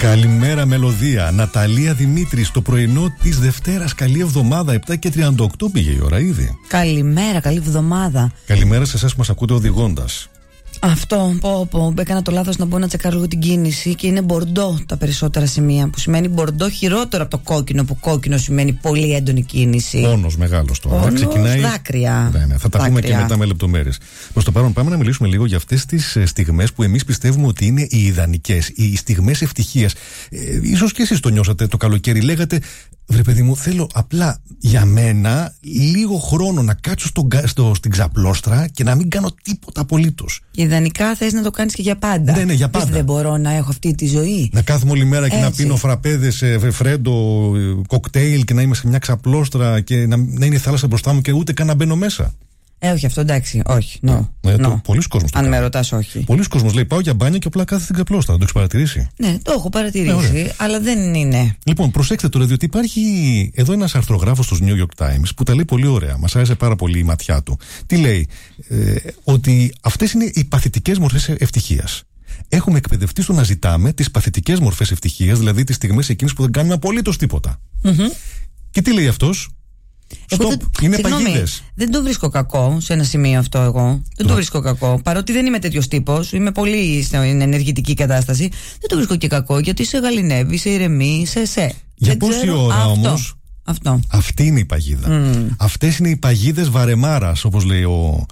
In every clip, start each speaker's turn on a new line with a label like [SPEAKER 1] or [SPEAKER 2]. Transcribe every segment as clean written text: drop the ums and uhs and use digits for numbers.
[SPEAKER 1] Καλημέρα Μελωδία. Ναταλία Δημήτρη, το πρωινό της Δευτέρας. Καλή εβδομάδα. 7:38 πήγε η ώρα ήδη.
[SPEAKER 2] Καλημέρα, καλή εβδομάδα.
[SPEAKER 1] Καλημέρα σε εσάς που μας ακούτε οδηγώντας.
[SPEAKER 2] Αυτό, έκανα το λάθος να μπω να τσεκάρω λίγο την κίνηση και είναι μπορντό τα περισσότερα σημεία. Που σημαίνει μπορντό χειρότερο από το κόκκινο, που κόκκινο σημαίνει πολύ έντονη κίνηση.
[SPEAKER 1] Πόνος μεγάλος τώρα.
[SPEAKER 2] Πόνος,
[SPEAKER 1] ξεκινάει.
[SPEAKER 2] Δάκρυα.
[SPEAKER 1] Ναι, θα τα πούμε και μετά με λεπτομέρειες. Προς το παρόν, πάμε να μιλήσουμε λίγο για αυτές τις στιγμές που εμείς πιστεύουμε ότι είναι οι ιδανικές, οι στιγμές ευτυχίας. Ίσως και εσείς το νιώσατε το καλοκαίρι. Λέγατε, βρε παιδί μου, θέλω απλά για μένα λίγο χρόνο να κάτσω στην ξαπλώστρα και να μην κάνω τίποτα απολύτως.
[SPEAKER 2] Ιδανικά θες να το κάνεις και για πάντα.
[SPEAKER 1] Ναι, για πάντα.
[SPEAKER 2] Δεν μπορώ να έχω αυτή τη ζωή.
[SPEAKER 1] Να κάθομαι όλη μέρα και να πίνω φραπέδες, φρέντο, κοκτέιλ και να είμαι σε μια ξαπλώστρα και να είναι η θάλασσα μπροστά μου και ούτε καν να μπαίνω μέσα.
[SPEAKER 2] Όχι, αυτό εντάξει, όχι.
[SPEAKER 1] Πολλοί κόσμος.
[SPEAKER 2] Αν με ρωτάς, όχι.
[SPEAKER 1] Πολλοί κόσμος λέει: πάω για μπάνιο και απλά κάθεται στην ξαπλώστρα. Το έχεις παρατηρήσει?
[SPEAKER 2] Ναι, το έχω παρατηρήσει, αλλά δεν είναι.
[SPEAKER 1] Λοιπόν, προσέξτε τώρα, διότι υπάρχει εδώ ένας αρθρογράφος στους New York Times που τα λέει πολύ ωραία. Μας άρεσε πάρα πολύ η ματιά του. Τι λέει? Ότι αυτές είναι οι παθητικές μορφές ευτυχίας. Έχουμε εκπαιδευτεί στο να ζητάμε τις παθητικές μορφές ευτυχίας, δηλαδή τις στιγμές εκείνες που δεν κάνουμε απολύτως τίποτα. Και τι λέει αυτός? Είναι παγίδες.
[SPEAKER 2] Δεν το βρίσκω κακό σε ένα σημείο αυτό εγώ. Δεν το βρίσκω κακό. Παρότι δεν είμαι τέτοιος τύπος, είμαι πολύ στην ενεργητική κατάσταση. Δεν το βρίσκω και κακό, γιατί σε γαληνεύει, σε ηρεμεί, σε.
[SPEAKER 1] Για πόση ώρα όμως? Αυτή είναι η παγίδα. Αυτές είναι οι παγίδες βαρεμάρας, όπως λέει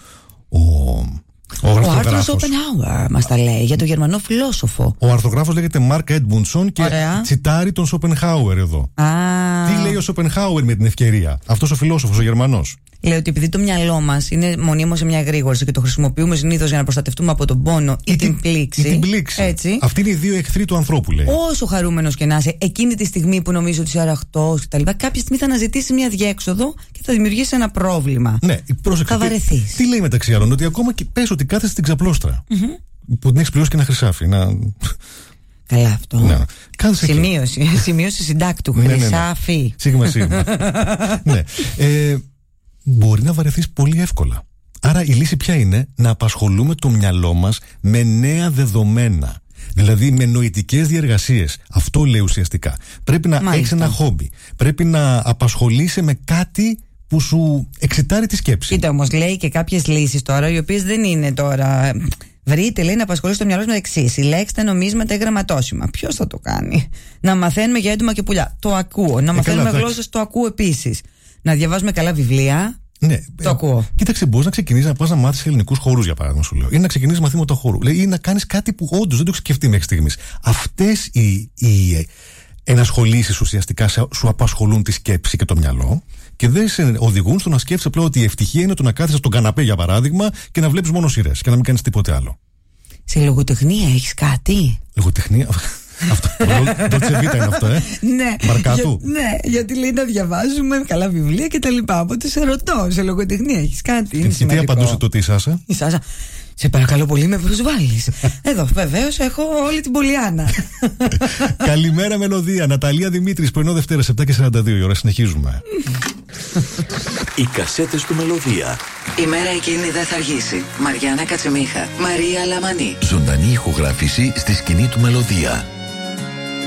[SPEAKER 1] ο
[SPEAKER 2] Άρθρος Σόπενχάουερ μας τα λέει, για τον Γερμανό φιλόσοφο.
[SPEAKER 1] Ο αρθρογράφος λέγεται Μάρκ Έντμουντσον και τσιτάρει τον Σόπενχάουερ εδώ. Τι λέει ο Σόπενχάουερ με την ευκαιρία? Αυτός ο φιλόσοφος, ο Γερμανός.
[SPEAKER 2] Λέει ότι επειδή το μυαλό μας είναι μονίμως σε μια εγρήγορση και το χρησιμοποιούμε συνήθως για να προστατευτούμε από τον πόνο ή την πλήξη. Έτσι.
[SPEAKER 1] Αυτοί είναι οι δύο εχθροί του ανθρώπου, λέει.
[SPEAKER 2] Όσο χαρούμενος και να είσαι, εκείνη τη στιγμή που νομίζω ότι είσαι αραχτός κτλ., κάποια στιγμή θα αναζητήσει μια διέξοδο και θα δημιουργήσει ένα πρόβλημα.
[SPEAKER 1] Ναι, πρόσεξε.
[SPEAKER 2] Θα βαρεθείς.
[SPEAKER 1] Τι λέει μεταξύ άλλων? Ότι ακόμα και πες ότι κάθεσαι στην ξαπλώστρα. Που την έχεις πληρώσει και ένα χρυσάφι.
[SPEAKER 2] Καλά αυτό.
[SPEAKER 1] Ναι.
[SPEAKER 2] Σημείωση συντάκτου. Χρυσάφι.
[SPEAKER 1] Σίγμα. Ναι. Μπορεί να βαρεθείς πολύ εύκολα. Άρα η λύση ποια είναι? Να απασχολούμε το μυαλό μας με νέα δεδομένα. Δηλαδή με νοητικές διεργασίες. Αυτό λέει ουσιαστικά. Πρέπει να έχεις ένα χόμπι. Πρέπει να απασχολείσαι με κάτι που σου εξητάρει τη σκέψη.
[SPEAKER 2] Κοίτα όμως, λέει και κάποιες λύσεις τώρα, οι οποίες δεν είναι τώρα. Βρείτε, λέει, να απασχολήσει το μυαλό με εξής: συλλέξτε νομίσματα ή γραμματόσημα. Ποιος θα το κάνει? Να μαθαίνουμε για έντομα και πουλιά. Το ακούω. Να μαθαίνουμε γλώσσες. Το ακούω επίσης. Να διαβάζουμε καλά βιβλία. Ναι, το ακούω.
[SPEAKER 1] Κοίταξε, μπορείς να ξεκινήσεις να πας να μάθεις ελληνικούς χορούς, για παράδειγμα, σου λέω. Ή να ξεκινήσεις μαθήματα χορού. Ή να κάνεις κάτι που όντως δεν το έχεις σκεφτεί μέχρι στιγμής. Αυτές οι ενασχολήσεις ουσιαστικά σου απασχολούν τη σκέψη και το μυαλό και δεν σε οδηγούν στο να σκέφτεσαι απλά ότι η ευτυχία είναι το να κάθεσαι στον καναπέ, για παράδειγμα, και να βλέπεις μόνο σειρές και να μην κάνεις τίποτε άλλο.
[SPEAKER 2] Σε λογοτεχνία έχεις κάτι?
[SPEAKER 1] Λογοτεχνία. Αυτό. Το τσεβίτα είναι αυτό,
[SPEAKER 2] Ναι.
[SPEAKER 1] Μαρκάτου.
[SPEAKER 2] Ναι, γιατί λέει να διαβάζουμε καλά βιβλία και τα λοιπά. Οπότε σε ρωτώ, σε λογοτεχνία έχεις κάτι?
[SPEAKER 1] Και τι απαντούσε τότε η Σάσα?
[SPEAKER 2] Η Σάσα: σε παρακαλώ πολύ, με προσβάλλεις. Εδώ βεβαίως έχω όλη την Πολιάνα.
[SPEAKER 1] Καλημέρα Μελωδία. Ναταλία Δημήτρης, πρωινό Δευτέρα, 7:42 η ώρα. Συνεχίζουμε.
[SPEAKER 3] Οι κασέτες του Μελωδία.
[SPEAKER 4] Η μέρα εκείνη δεν θα αργήσει. Μαριάννα Κατσιμίχα, Μαρία Λαμανή.
[SPEAKER 3] Ζωντανή ηχογράφηση στη σκηνή του Μελωδία.